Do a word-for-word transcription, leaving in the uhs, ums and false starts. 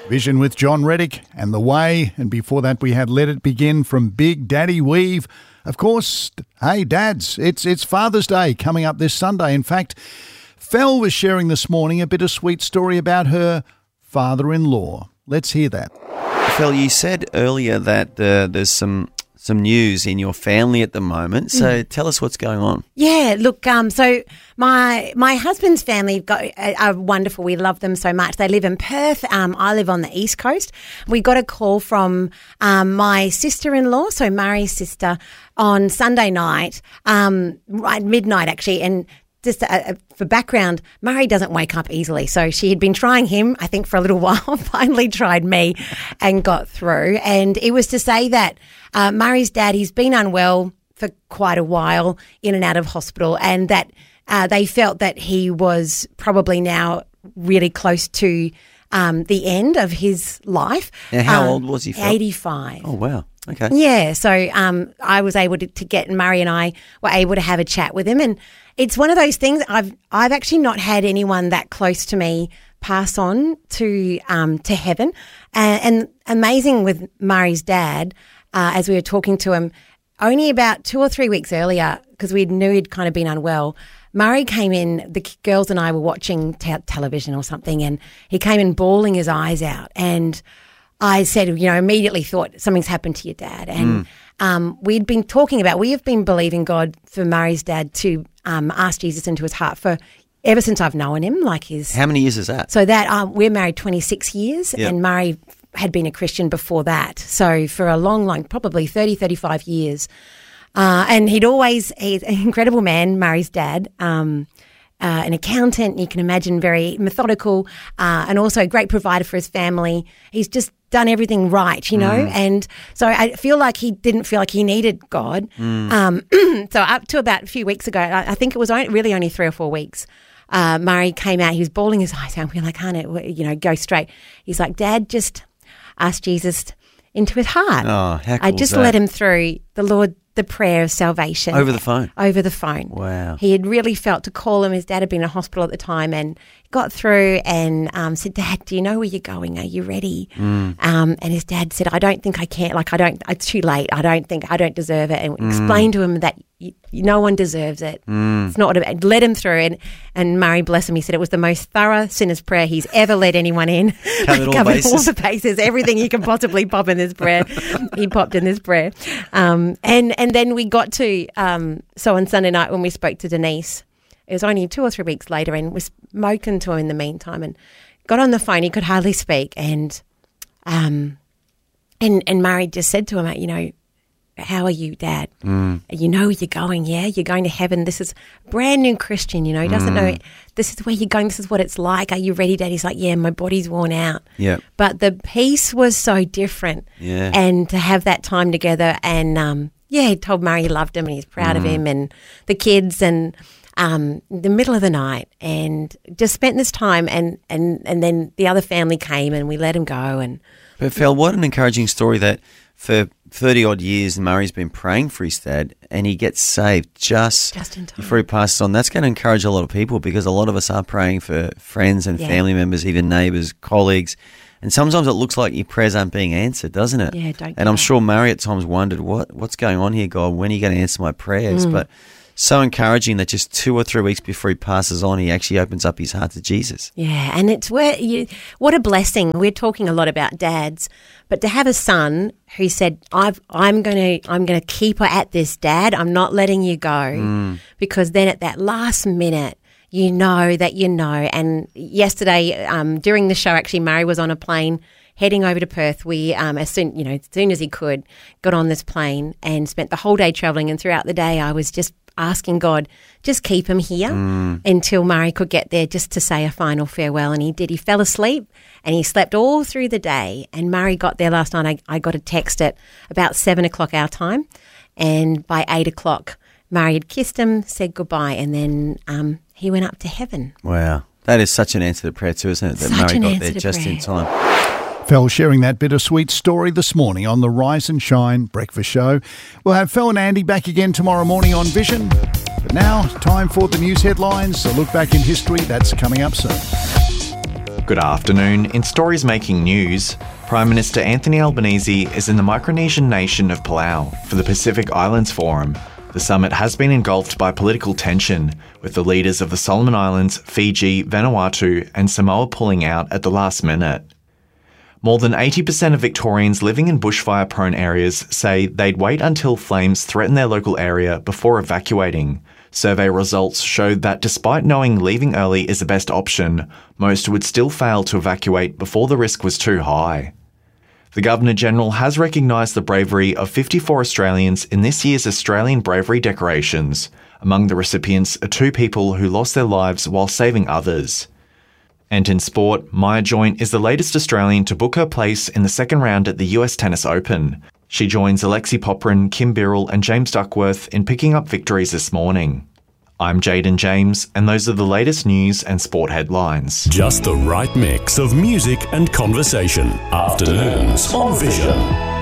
Vision with John Reddick and The Way, and before that we had Let It Begin from Big Daddy Weave. Of course, hey dads, it's it's Father's Day coming up this Sunday. In fact, Fel was sharing this morning a bittersweet story about her father-in-law. Let's hear that. Fel, you said earlier that uh, there's some some news in your family at the moment. So mm. tell us what's going on. Yeah, look, um, so my my husband's family got, uh, are wonderful. We love them so much. They live in Perth. Um, I live on the East Coast. We got a call from um, my sister-in-law, so Murray's sister, on Sunday night, um, right midnight actually, and Just uh, for background, Murray doesn't wake up easily. So she had been trying him, I think, for a little while, finally tried me and got through. And it was to say that uh, Murray's dad, he's been unwell for quite a while, in and out of hospital, and that uh, they felt that he was probably now really close to um, the end of his life. Now, how um, old was he? Fel? eighty-five. Oh, wow. Okay. Yeah, so um, I was able to, to get, Murray and I were able to have a chat with him, and it's one of those things. I've I've actually not had anyone that close to me pass on to um, to heaven, and, and amazing with Murray's dad. Uh, as we were talking to him, only about two or three weeks earlier, because we knew he'd kind of been unwell, Murray came in. The girls and I were watching te- television or something, and he came in bawling his eyes out, and I said, you know, immediately thought something's happened to your dad. And mm. um, we'd been talking about, we have been believing God for Murray's dad to um, ask Jesus into his heart for ever since I've known him. Like his. How many years is that? So that um, we're married twenty-six years, yep. and Murray had been a Christian before that. So for a long, long, probably thirty, thirty-five years. Uh, and he'd always, he's an incredible man, Murray's dad. Um, Uh, an accountant, you can imagine, very methodical, uh, and also a great provider for his family. He's just done everything right, you know, mm. and so I feel like he didn't feel like he needed God. Mm. Um, so up to about a few weeks ago, I, I think it was only, really only three or four weeks, uh, Murray came out, he was bawling his eyes out, we were like, honey, you know, go straight. He's like, Dad, just ask Jesus into his heart. Oh, how cool I just is that? let him through the Lord, the prayer of salvation. Over the phone? Over the phone. Wow. He had really felt to call him. His dad had been in hospital at the time and got through and um, said, Dad, do you know where you're going? Are you ready? Mm. Um, and his dad said, I don't think I can. Like, I don't, it's too late. I don't think, I don't deserve it. And mm. explained to him that you, no one deserves it. Mm. It's not, about, let him through. And, and Murray, bless him, he said it was the most thorough sinner's prayer he's ever led anyone in. Covered all Covered bases. all the bases, everything you can possibly pop in this prayer. He popped in this prayer. Um, and, and then we got to, um, so on Sunday night when we spoke to Denise, it was only two or three weeks later, and was spoken to him in the meantime and got on the phone. He could hardly speak. And um, and and Murray just said to him, you know, how are you, Dad? Mm. You know where you're going, yeah? You're going to heaven. This is brand new Christian, you know. He doesn't mm. know, this is where you're going. This is what it's like. Are you ready, Dad? He's like, yeah, my body's worn out. Yeah. But the peace was so different. Yeah. And to have that time together and, um, yeah, he told Murray he loved him and he's proud mm. of him and the kids and um, the middle of the night and just spent this time and, and, and then the other family came and we let him go. And But Fel, what an encouraging story that for thirty-odd years Murray's been praying for his dad and he gets saved just, just in time. Before he passes on. That's going to encourage a lot of people because a lot of us are praying for friends and yeah. family members, even neighbours, colleagues. And sometimes it looks like your prayers aren't being answered, doesn't it? Yeah, don't. And I'm sure Murray at times wondered, what what's going on here, God? When are you going to answer my prayers? Mm. But so encouraging that just two or three weeks before he passes on, he actually opens up his heart to Jesus. Yeah, and it's where you, what a blessing. We're talking a lot about dads, but to have a son who said, I've, I'm going to I'm going to keep her at this, Dad. I'm not letting you go. Mm. Because then at that last minute, you know that you know. And yesterday, um, during the show, actually, Murray was on a plane heading over to Perth. We, um, as soon, you know, as soon as he could, got on this plane and spent the whole day travelling. And throughout the day, I was just asking God, just keep him here mm. until Murray could get there, just to say a final farewell. And he did. He fell asleep and he slept all through the day. And Murray got there last night. I, I got a text at about seven o'clock our time, and by eight o'clock, Murray had kissed him, said goodbye, and then um, he went up to heaven. Wow. That is such an answer to prayer too, isn't it? That such Murray an got there just prayer. in time. Fel sharing that bittersweet story this morning on the Rise and Shine Breakfast Show. We'll have Fel and Andy back again tomorrow morning on Vision. But now, time for the news headlines. A look back in history, that's coming up soon. Good afternoon. In stories making news, Prime Minister Anthony Albanese is in the Micronesian nation of Palau for the Pacific Islands Forum. The summit has been engulfed by political tension, with the leaders of the Solomon Islands, Fiji, Vanuatu and Samoa pulling out at the last minute. More than eighty percent of Victorians living in bushfire-prone areas say they'd wait until flames threaten their local area before evacuating. Survey results showed that despite knowing leaving early is the best option, most would still fail to evacuate before the risk was too high. The Governor-General has recognised the bravery of fifty-four Australians in this year's Australian Bravery Decorations. Among the recipients are two people who lost their lives while saving others. And in sport, Maya Joint is the latest Australian to book her place in the second round at the U S Tennis Open. She joins Alexei Poprin, Kim Birrell and James Duckworth in picking up victories this morning. I'm Jaden James, and those are the latest news and sport headlines. Just the right mix of music and conversation. Afternoons on Vision.